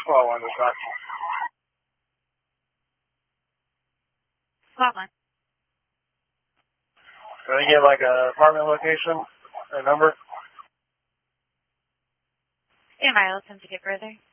Well, one to talk. What one? Can I get like an apartment location, a number? Stand by, I'll attempt to get further.